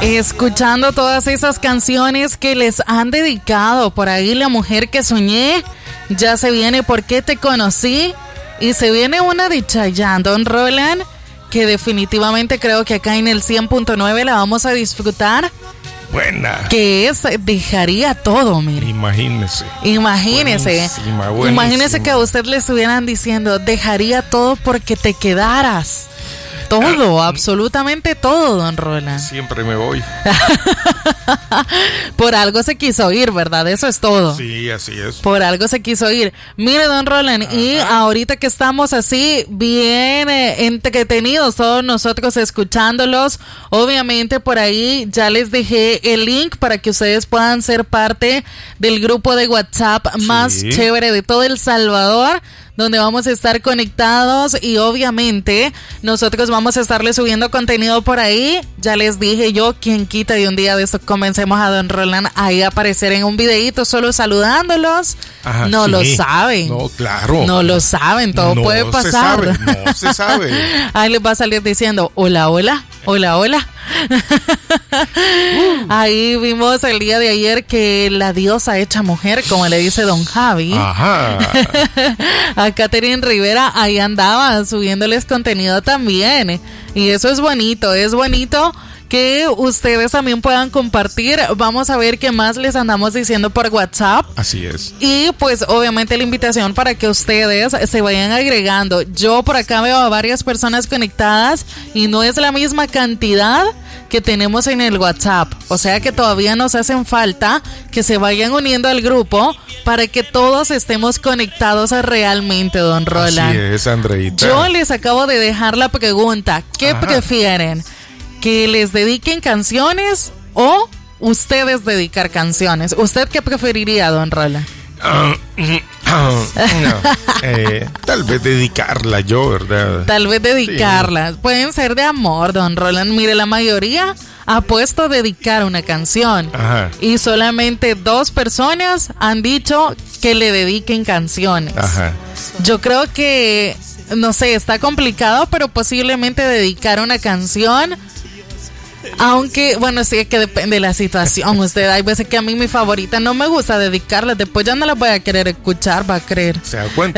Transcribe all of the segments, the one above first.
Escuchando todas esas canciones que les han dedicado. Por ahí La Mujer que Soñé, ya se viene ¿Por qué te conocí? Y se viene una de Chayanne, Don Roland, que definitivamente creo que acá en el 100.9 la vamos a disfrutar. Buena. Que es Dejaría Todo, mire. Imagínese. Buenísima. Imagínese que a usted le estuvieran diciendo, dejaría todo porque te quedaras. Todo, absolutamente todo, Don Roland. Siempre me voy. Por algo se quiso ir, ¿verdad? Eso es todo. Sí, así es. Por algo se quiso ir. Mire, Don Roland, ajá, y ahorita que estamos así bien entretenidos todos nosotros escuchándolos, obviamente por ahí ya les dejé el link para que ustedes puedan ser parte del grupo de WhatsApp más chévere de todo El Salvador, donde vamos a estar conectados y obviamente nosotros vamos a estarle subiendo contenido por ahí. Ya les dije yo, quien quita de un día de esto comencemos a Don Roland ahí a aparecer en un videíto solo saludándolos. Ajá, no lo saben. No, claro. No lo saben, todo no puede pasar. No se sabe. Ahí les va a salir diciendo, hola, hola, hola, hola. Ahí vimos el día de ayer que la diosa hecha mujer, como le dice Don Javi. Ajá. A Catherine Rivera ahí andaba subiéndoles contenido también. Y eso es bonito que ustedes también puedan compartir. Vamos a ver qué más les andamos diciendo por WhatsApp. Así es. Y pues obviamente la invitación para que ustedes se vayan agregando. Yo por acá veo a varias personas conectadas y no es la misma cantidad que tenemos en el WhatsApp. O sea que todavía nos hacen falta que se vayan uniendo al grupo para que todos estemos conectados realmente, Don Roland. Así es, Andreita. Yo les acabo de dejar la pregunta. ¿Qué prefieren? ¿Que les dediquen canciones o ustedes dedicar canciones? ¿Usted qué preferiría, Don Roland? Tal vez dedicarla yo, ¿verdad? Tal vez dedicarla. Sí. Pueden ser de amor, Don Roland. Mire, la mayoría ha puesto dedicar una canción. Ajá. Y solamente 2 personas han dicho que le dediquen canciones. Ajá. Yo creo que, no sé, está complicado, pero posiblemente dedicar una canción. Aunque, bueno, sí que depende de la situación. Usted, hay veces que a mí mi favorita no me gusta dedicarla, después ya no la voy a querer escuchar, va a creer. ¿Se da cuenta?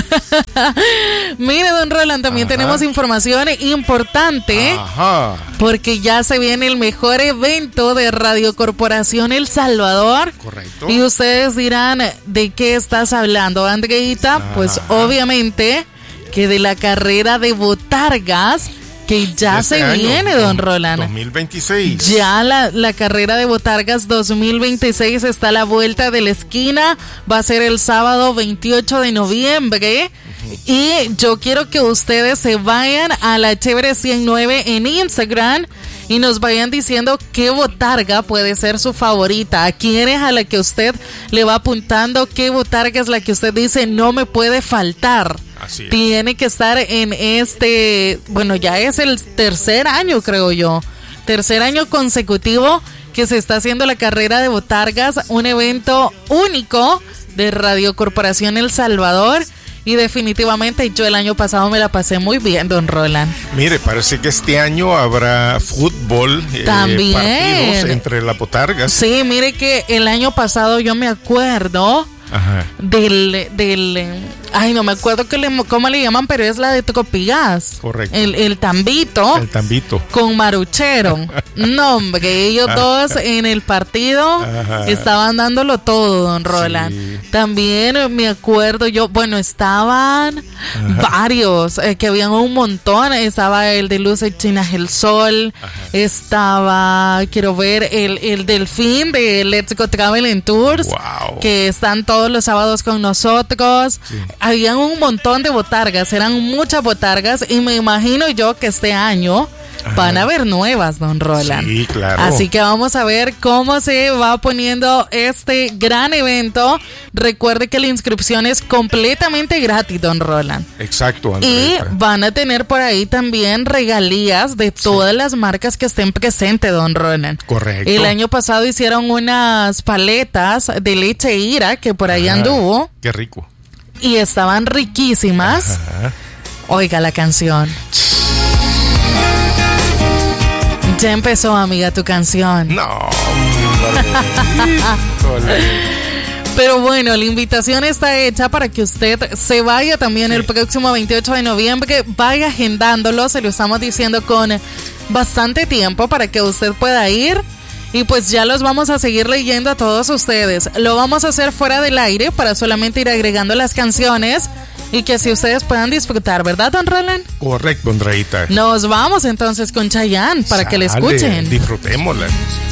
Mire, Don Roland, también tenemos información importante. Ajá. Porque ya se viene el mejor evento de Radio Corporación El Salvador. Correcto. Y ustedes dirán, ¿de qué estás hablando, Andreita? Ajá. Pues obviamente que de la carrera de botargas, que ya se viene, Don Roland. 2026. Ya la carrera de botargas 2026 está a la vuelta de la esquina. Va a ser el sábado 28 de noviembre. Y yo quiero que ustedes se vayan a la Chévere 109 en Instagram y nos vayan diciendo qué botarga puede ser su favorita. ¿A quién es a la que usted le va apuntando? ¿Qué botarga es la que usted dice no me puede faltar? Así es. Tiene que estar en bueno, ya es el tercer año, creo yo. Tercer año consecutivo que se está haciendo la carrera de botargas, un evento único de Radio Corporación El Salvador. Y definitivamente yo el año pasado me la pasé muy bien, Don Roland. Mire, parece que este año habrá fútbol, también partidos entre las botargas. Sí, mire que el año pasado yo me acuerdo. Ajá. Ay, no me acuerdo cómo le llaman, pero es la de Tropigas. Correcto. El tambito. El tambito. Con Maruchero. No, hombre, ellos dos en el partido estaban dándolo todo, Don Roland. Sí. También me acuerdo yo, bueno, estaban varios, que habían un montón. Estaba el de Luces Chinas El Sol. Estaba, quiero ver, el Delfín de Let's Go Travel and Tours. Wow. Que están todos los sábados con nosotros. Sí. Habían un montón de botargas, eran muchas botargas y me imagino yo que este año van a haber nuevas, Don Roland. Sí, claro. Así que vamos a ver cómo se va poniendo este gran evento. Recuerde que la inscripción es completamente gratis, Don Roland. Exacto, Andrés. Y van a tener por ahí también regalías de todas las marcas que estén presentes, Don Roland. Correcto. El año pasado hicieron unas paletas de leche Ira, que por ahí anduvo. Qué rico. Y estaban riquísimas. Oiga la canción. Ya empezó, amiga, tu canción. No. Pero bueno, la invitación está hecha para que usted se vaya también el próximo 28 de noviembre. Vaya agendándolo, se lo estamos diciendo con bastante tiempo para que usted pueda ir. Y pues ya los vamos a seguir leyendo a todos ustedes. Lo vamos a hacer fuera del aire para solamente ir agregando las canciones y que así ustedes puedan disfrutar, ¿verdad, don Roland? Correcto, Andreita. Nos vamos entonces con Chayanne para que le escuchen. Disfrutémosla.